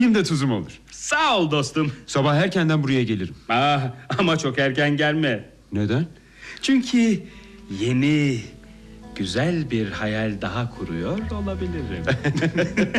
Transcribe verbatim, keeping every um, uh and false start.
Yine tuzum olur. Sağ ol dostum. Sabah erkenden buraya gelirim. Ah, ama çok erken gelme. Neden? Çünkü yeni, güzel bir hayal daha kuruyor olabilirim.